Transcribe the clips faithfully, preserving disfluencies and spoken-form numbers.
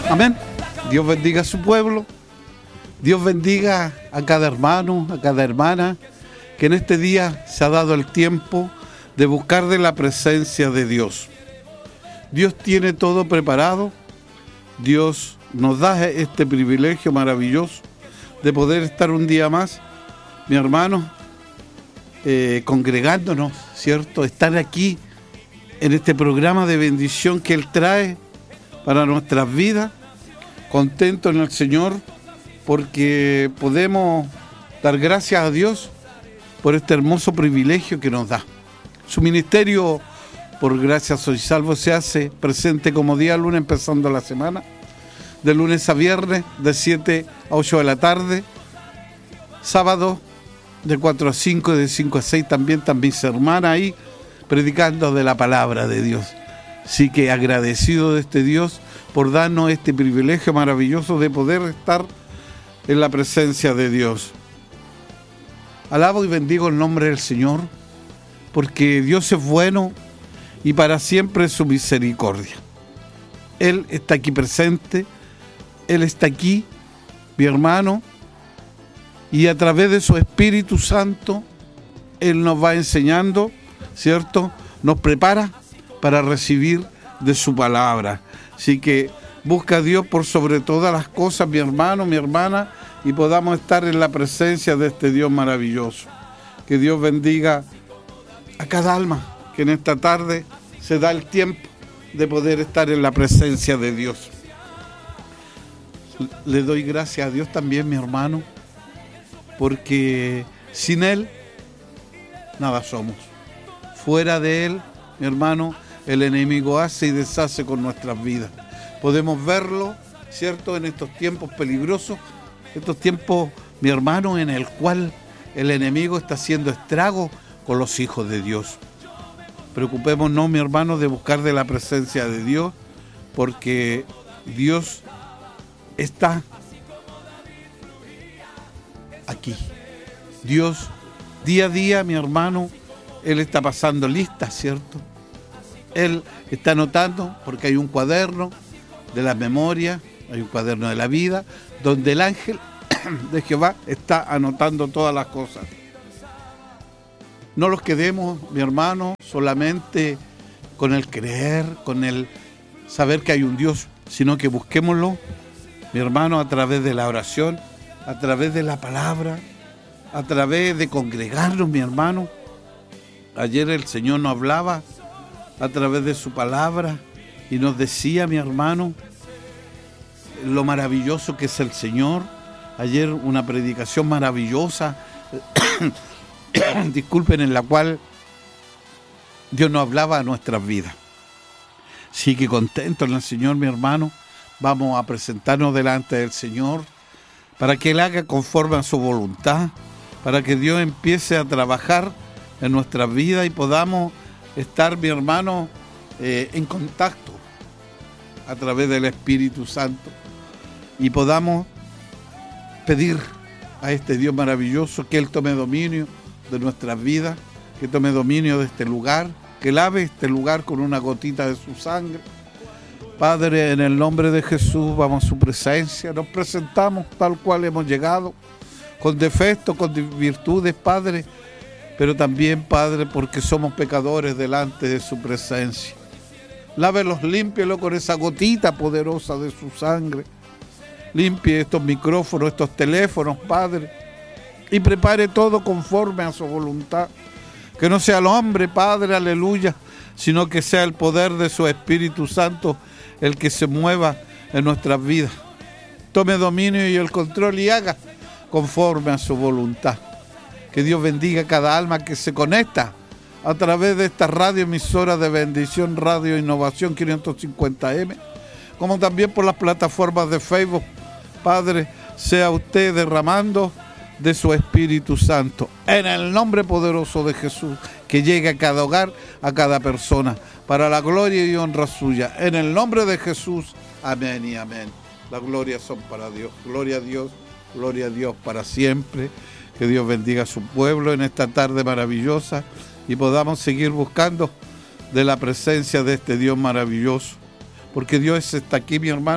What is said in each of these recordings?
Amén. Dios bendiga a su pueblo. Dios bendiga a cada hermano, a cada hermana, que en este día se ha dado el tiempo de buscar de la presencia de Dios. Dios tiene todo preparado. Dios nos da este privilegio maravilloso de poder estar un día más, mi hermano, eh, congregándonos, ¿cierto? Estar aquí en este programa de bendición que Él trae para nuestras vidas. Contento en el Señor porque podemos dar gracias a Dios por este hermoso privilegio que nos da. Su ministerio, por gracia soy salvo, se hace presente como día lunes empezando la semana, de lunes a viernes, de siete a ocho de la tarde, sábado de cuatro a cinco y de cinco a seis también, también mis hermanas ahí predicando de la palabra de Dios. Así que agradecido de este Dios por darnos este privilegio maravilloso de poder estar en la presencia de Dios. Alabo y bendigo el nombre del Señor, porque Dios es bueno y para siempre es su misericordia. Él está aquí presente, Él está aquí, mi hermano, y a través de su Espíritu Santo, Él nos va enseñando, ¿cierto? Nos prepara para recibir de su palabra. Así que busca a Dios por sobre todas las cosas, mi hermano, mi hermana, y podamos estar en la presencia de este Dios maravilloso. Que Dios bendiga a cada alma que en esta tarde se da el tiempo de poder estar en la presencia de Dios. Le doy gracias a Dios también, mi hermano, porque sin Él nada somos. Fuera de Él, mi hermano, el enemigo hace y deshace con nuestras vidas. Podemos verlo, ¿cierto?, en estos tiempos peligrosos, estos tiempos, mi hermano, en el cual el enemigo está haciendo estragos con los hijos de Dios. Preocupémonos, mi hermano, de buscar de la presencia de Dios, porque Dios está aquí. Dios, día a día, mi hermano, Él está pasando listas, ¿cierto? Él está anotando, porque hay un cuaderno de la memoria, hay un cuaderno de la vida, donde el ángel de Jehová está anotando todas las cosas. No los quedemos, mi hermano, solamente con el creer, con el saber que hay un Dios, sino que busquémoslo, mi hermano, a través de la oración, a través de la palabra, a través de congregarnos, mi hermano. Ayer el Señor nos hablaba a través de su palabra y nos decía, mi hermano, lo maravilloso que es el Señor. Ayer una predicación maravillosa, disculpen, en la cual Dios nos hablaba a nuestras vidas. Sí, que contento en el Señor, mi hermano. Vamos a presentarnos delante del Señor para que Él haga conforme a su voluntad, para que Dios empiece a trabajar en nuestras vidas y podamos estar, mi hermano, eh, en contacto a través del Espíritu Santo y podamos pedir a este Dios maravilloso que Él tome dominio de nuestras vidas, que tome dominio de este lugar, que lave este lugar con una gotita de su sangre. Padre, en el nombre de Jesús, vamos a su presencia, nos presentamos tal cual hemos llegado, con defectos, con virtudes, Padre, pero también, Padre, porque somos pecadores delante de su presencia. Lávelos, límpielo con esa gotita poderosa de su sangre. Limpie estos micrófonos, estos teléfonos, Padre, y prepare todo conforme a su voluntad. Que no sea el hombre, Padre, aleluya, sino que sea el poder de su Espíritu Santo el que se mueva en nuestras vidas. Tome dominio y el control y haga conforme a su voluntad. Que Dios bendiga a cada alma que se conecta a través de esta radio emisora de bendición, Radio Innovación quinientos cincuenta eme, como también por las plataformas de Facebook. Padre, sea usted derramando de su Espíritu Santo, en el nombre poderoso de Jesús, que llegue a cada hogar, a cada persona, para la gloria y honra suya, en el nombre de Jesús, amén y amén. Las glorias son para Dios, gloria a Dios, gloria a Dios para siempre. Que Dios bendiga a su pueblo en esta tarde maravillosa y podamos seguir buscando de la presencia de este Dios maravilloso, porque Dios está aquí, mi hermano,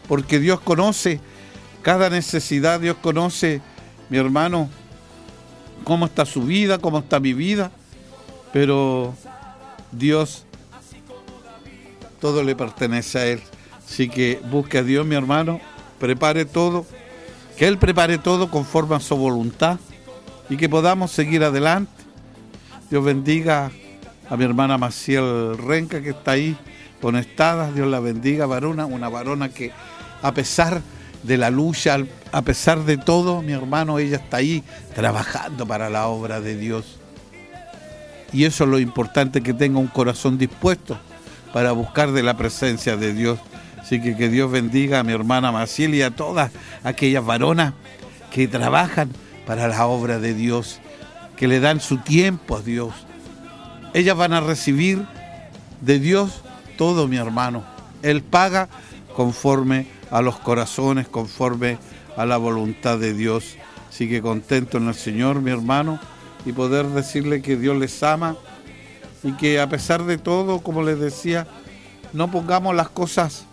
porque Dios conoce cada necesidad, Dios conoce, mi hermano, cómo está su vida, cómo está mi vida, pero Dios, todo le pertenece a Él. Así que busque a Dios, mi hermano, prepare todo, que Él prepare todo conforme a su voluntad y que podamos seguir adelante. Dios bendiga a mi hermana Maciel Renca, que está ahí conectada. Dios la bendiga, varona, una varona que a pesar de la lucha, a pesar de todo, mi hermano, ella está ahí trabajando para la obra de Dios. Y eso es lo importante, que tenga un corazón dispuesto para buscar de la presencia de Dios. Así que que Dios bendiga a mi hermana Maciel y a todas aquellas varonas que trabajan para la obra de Dios, que le dan su tiempo a Dios. Ellas van a recibir de Dios todo, mi hermano. Él paga conforme a los corazones, conforme a la voluntad de Dios. Así que contento en el Señor, mi hermano, y poder decirle que Dios les ama y que a pesar de todo, como les decía, no pongamos las cosas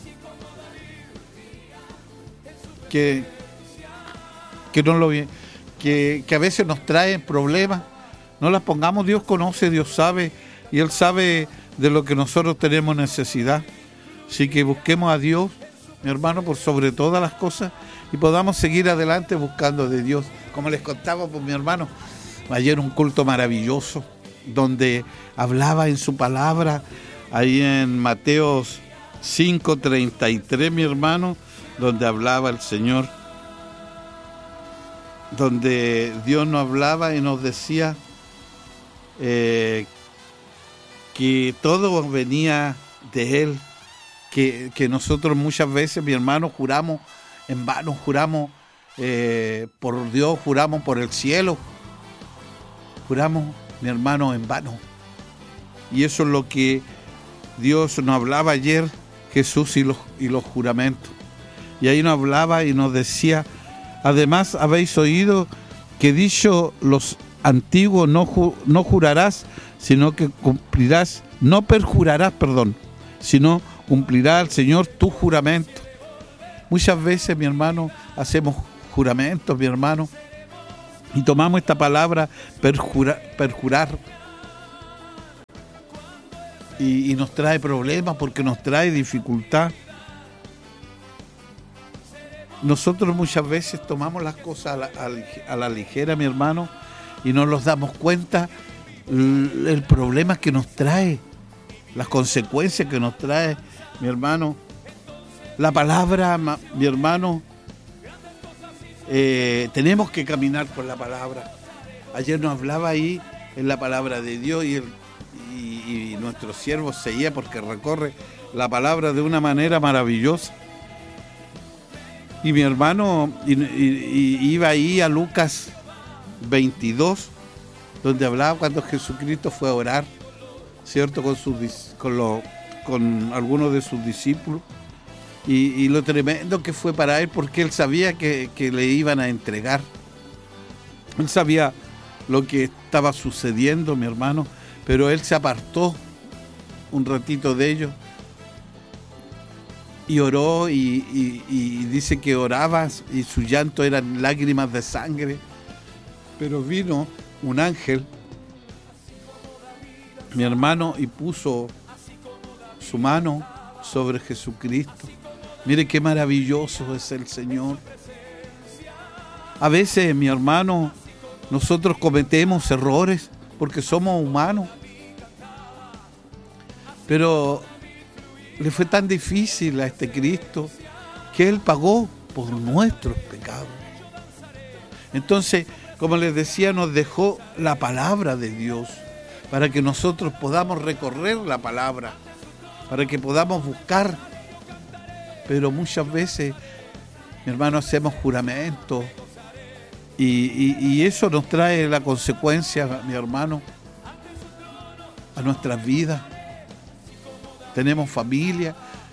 que, que, no lo, que, que a veces nos traen problemas, no las pongamos. Dios conoce, Dios sabe, y Él sabe de lo que nosotros tenemos necesidad. Así que busquemos a Dios, mi hermano, por sobre todas las cosas, y podamos seguir adelante buscando de Dios. Como les contaba, pues, mi hermano, ayer un culto maravilloso, donde hablaba en su palabra, ahí en Mateos cinco treinta y tres, mi hermano, donde hablaba el Señor, donde Dios nos hablaba y nos decía eh, que todo venía de Él, que, que nosotros muchas veces, mi hermano, juramos en vano, juramos eh, por Dios, juramos por el cielo, juramos, mi hermano, en vano. Y eso es lo que Dios nos hablaba ayer, Jesús y los, y los juramentos. Y ahí nos hablaba y nos decía: además habéis oído que dicho los antiguos, no, ju, no jurarás, sino que cumplirás, no perjurarás, perdón, sino cumplirá al Señor tu juramento. Muchas veces, mi hermano, hacemos juramentos, mi hermano, y tomamos esta palabra perjura, perjurar y, y nos trae problemas, porque nos trae dificultad. Nosotros muchas veces tomamos las cosas a la, a, a la ligera, mi hermano, y no nos damos cuenta el, el problema que nos trae, las consecuencias que nos trae, mi hermano. La palabra, mi hermano, eh, tenemos que caminar por la palabra. Ayer nos hablaba ahí en la palabra de Dios, y, el, y, y nuestro siervo seguía, porque recorre la palabra de una manera maravillosa. Y mi hermano y, y, y iba ahí a Lucas veintidós, donde hablaba cuando Jesucristo fue a orar, ¿cierto?, con, sus, con, lo, con algunos de sus discípulos. Y, y lo tremendo que fue para él, porque él sabía que, que le iban a entregar. Él sabía lo que estaba sucediendo, mi hermano, pero él se apartó un ratito de ellos y oró, y, y, y dice que oraba y su llanto eran lágrimas de sangre. Pero vino un ángel, mi hermano, y puso su mano sobre Jesucristo. Mire qué maravilloso es el Señor. A veces, mi hermano, nosotros cometemos errores porque somos humanos. Pero le fue tan difícil a este Cristo que Él pagó por nuestros pecados. Entonces, como les decía, nos dejó la palabra de Dios para que nosotros podamos recorrer la palabra, para que podamos buscar. Pero muchas veces, mi hermano, hacemos juramentos y, y, y eso nos trae la consecuencia, mi hermano, a nuestras vidas. Tenemos familia,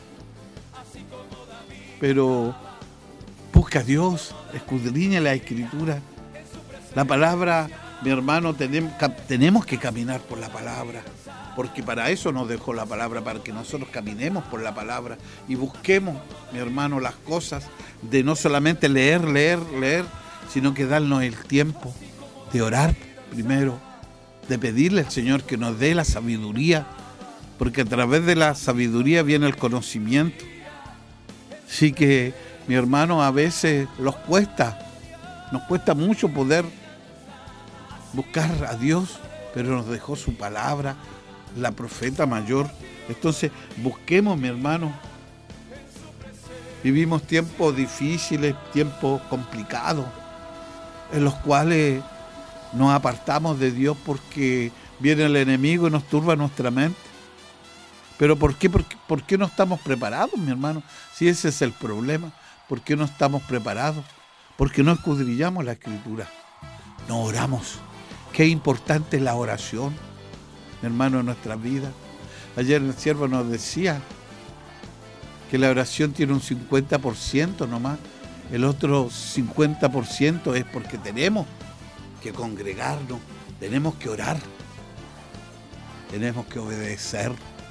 pero busca a Dios, escudriña la Escritura. La palabra, mi hermano, tenemos, tenemos que caminar por la palabra, porque para eso nos dejó la palabra, para que nosotros caminemos por la palabra y busquemos mi hermano, las cosas, de no solamente leer, leer, leer, sino que darnos el tiempo de orar primero, de pedirle al Señor que nos dé la sabiduría, porque a través de la sabiduría viene el conocimiento. Así que, mi hermano, a veces nos cuesta, nos cuesta mucho poder buscar a Dios, pero nos dejó su palabra, la profeta mayor. Entonces, busquemos, mi hermano. Vivimos tiempos difíciles, tiempos complicados, en los cuales nos apartamos de Dios porque viene el enemigo y nos turba nuestra mente. ¿Pero por qué? ¿Por qué, por qué no estamos preparados, mi hermano? Si ese es el problema. ¿Por qué no estamos preparados? Porque no escudriñamos la Escritura. No oramos. Qué importante es la oración, mi hermano, en nuestra vida. Ayer el siervo nos decía que la oración tiene un cincuenta por ciento nomás. El otro cincuenta por ciento es porque tenemos que congregarnos, tenemos que orar, tenemos que obedecer.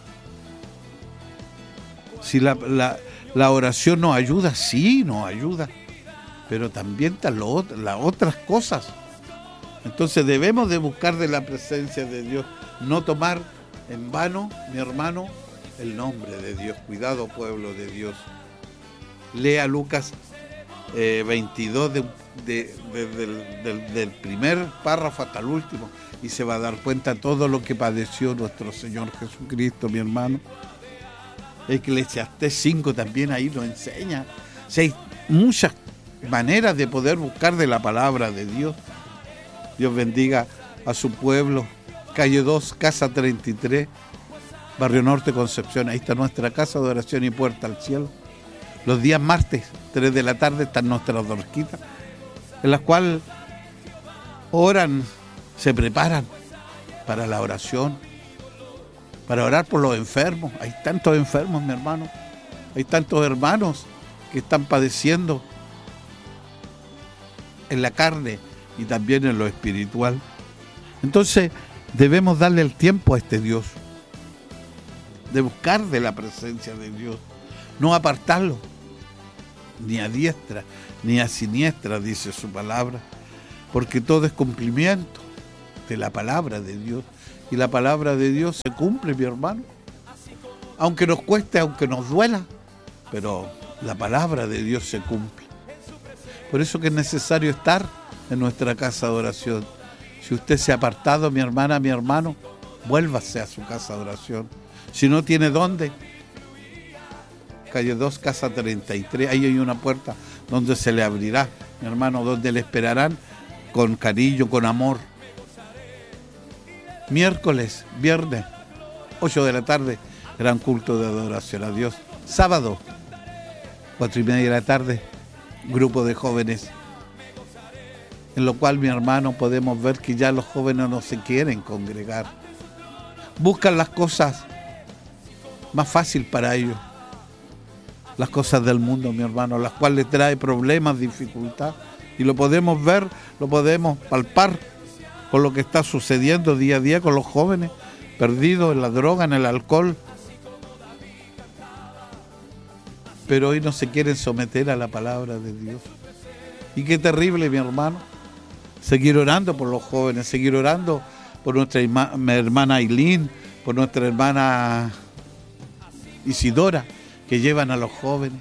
Si la, la, la oración nos ayuda, sí, nos ayuda, pero también están lo, las otras cosas. Entonces debemos de buscar de la presencia de Dios, no tomar en vano, mi hermano, el nombre de Dios. Cuidado, pueblo de Dios. Lea Lucas eh, veintidós de, de, de, del, del, del primer párrafo hasta el último y se va a dar cuenta de todo lo que padeció nuestro Señor Jesucristo, mi hermano. Eclesiastés cinco también ahí lo enseña. O sea, hay muchas maneras de poder buscar de la palabra de Dios. Dios bendiga a su pueblo. Calle dos, Casa treinta y tres, Barrio Norte, Concepción. Ahí está nuestra casa de oración y puerta al cielo. Los días martes, tres de la tarde, están nuestras dorquitas, en las cuales oran, se preparan para la oración, para orar por los enfermos. Hay tantos enfermos, mi hermano. Hay tantos hermanos que están padeciendo en la carne y también en lo espiritual. Entonces, debemos darle el tiempo a este Dios, de buscar de la presencia de Dios, no apartarlo, ni a diestra, ni a siniestra, dice su palabra, porque todo es cumplimiento de la palabra de Dios, y la palabra de Dios se cumple, mi hermano, aunque nos cueste, aunque nos duela, pero la palabra de Dios se cumple. Por eso que es necesario estar en nuestra casa de oración. Si usted se ha apartado, mi hermana, mi hermano, vuélvase a su casa de oración. Si no tiene dónde, calle dos, Casa treinta y tres, ahí hay una puerta donde se le abrirá, mi hermano, donde le esperarán con cariño, con amor. Miércoles, viernes, ocho de la tarde, gran culto de adoración a Dios. Sábado, cuatro y media de la tarde, grupo de jóvenes, en lo cual, mi hermano, podemos ver que ya los jóvenes no se quieren congregar. Buscan las cosas más fáciles para ellos, las cosas del mundo, mi hermano, las cuales les trae problemas, dificultad, y lo podemos ver, lo podemos palpar con lo que está sucediendo día a día con los jóvenes perdidos en la droga, en el alcohol. Pero hoy no se quieren someter a la palabra de Dios. Y qué terrible, mi hermano, seguir orando por los jóvenes, seguir orando por nuestra hermana Ailín, por nuestra hermana Isidora, que llevan a los jóvenes.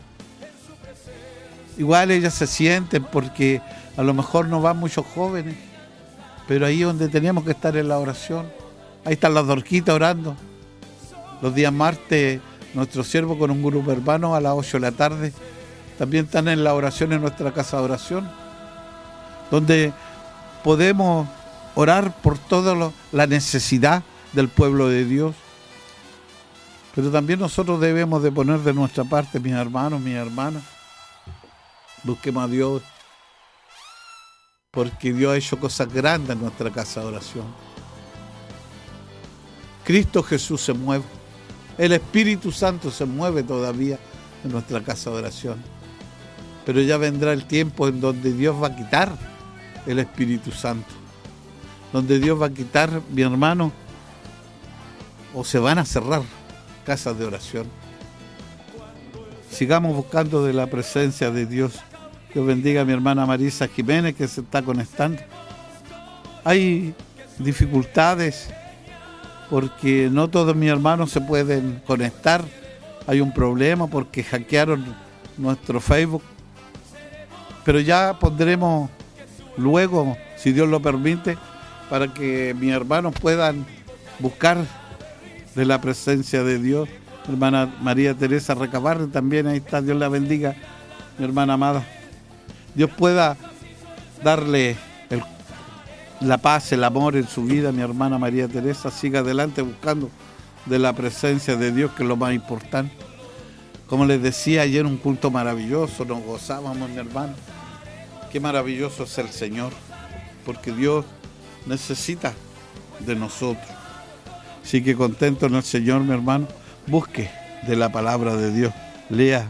Igual ellas se sienten porque a lo mejor no van muchos jóvenes, pero ahí es donde tenemos que estar en la oración. Ahí están las dorquitas orando. Los días martes, nuestro siervo con un grupo hermano a las ocho de la tarde también están en la oración en nuestra casa de oración, donde podemos orar por toda la necesidad del pueblo de Dios. Pero también nosotros debemos de poner de nuestra parte, mis hermanos, mis hermanas. Busquemos a Dios, porque Dios ha hecho cosas grandes en nuestra casa de oración. Cristo Jesús se mueve. El Espíritu Santo se mueve todavía en nuestra casa de oración. Pero ya vendrá el tiempo en donde Dios va a quitar el Espíritu Santo. Donde Dios va a quitar, mi hermano, o se van a cerrar casas de oración. sigamos buscando de la presencia de Dios. Dios bendiga a mi hermana Marisa Jiménez, que se está conectando. Hay dificultades porque no todos mis hermanos se pueden conectar. Hay un problema porque hackearon nuestro Facebook. Pero ya pondremos luego, si Dios lo permite, para que mis hermanos puedan buscar de la presencia de Dios. Mi hermana María Teresa Recabarre también, ahí está. Dios la bendiga, mi hermana amada. Dios pueda darle el, la paz, el amor en su vida, mi hermana María Teresa. Siga adelante buscando de la presencia de Dios, que es lo más importante. Como les decía ayer, un culto maravilloso, nos gozábamos, mi hermano. Qué maravilloso es el Señor, porque Dios necesita de nosotros. Así que contento en el Señor, mi hermano. Busque de la palabra de Dios. Lea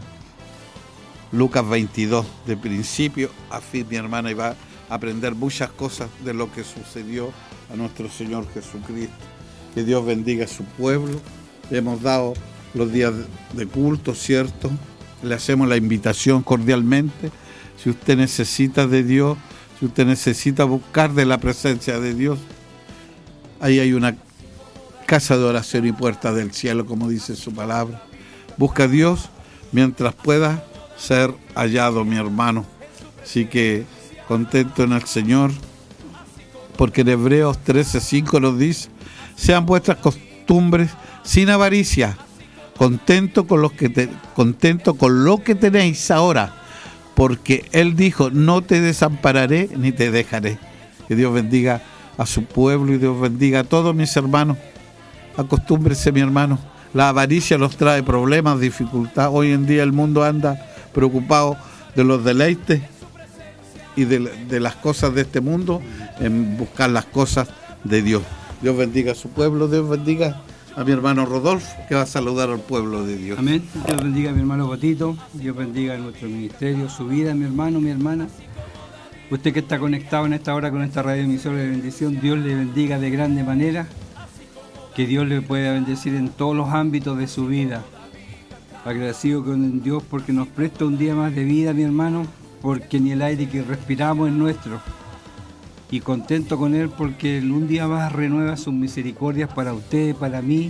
Lucas veintidós, de principio a fin, mi hermana, y va a aprender muchas cosas de lo que sucedió a nuestro Señor Jesucristo. Que Dios bendiga a su pueblo. Le hemos dado los días de culto, ¿cierto? Le hacemos la invitación cordialmente. Si usted necesita de Dios, si usted necesita buscar de la presencia de Dios, ahí hay una casa de oración y puerta del cielo, como dice su palabra. Busca a Dios mientras pueda ser hallado, mi hermano. Así que contento en el Señor, porque en Hebreos trece cinco nos dice: sean vuestras costumbres sin avaricia, contento con, los que te, contento con lo que tenéis ahora, porque Él dijo: no te desampararé ni te dejaré. Que Dios bendiga a su pueblo y Dios bendiga a todos mis hermanos. Acostúmbrese, mi hermano. La avaricia nos trae problemas, dificultad. Hoy en día el mundo anda preocupado de los deleites y de, de las cosas de este mundo, en buscar las cosas de Dios. Dios bendiga a su pueblo, Dios bendiga a mi hermano Rodolfo, que va a saludar al pueblo de Dios. Amén. Dios bendiga a mi hermano Botito, Dios bendiga a nuestro ministerio, su vida, mi hermano, mi hermana. Usted que está conectado en esta hora con esta radio emisora de bendición, Dios le bendiga de grande manera, que Dios le pueda bendecir en todos los ámbitos de su vida. Agradecido con Dios porque nos presta un día más de vida, mi hermano, porque ni el aire que respiramos es nuestro. Y contento con Él porque un día más renueva sus misericordias para usted, para mí.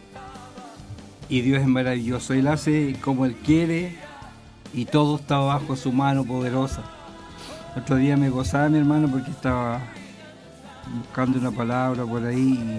Y Dios es maravilloso. Él hace como Él quiere y todo está bajo su mano poderosa. Otro día me gozaba, mi hermano, porque estaba buscando una palabra por ahí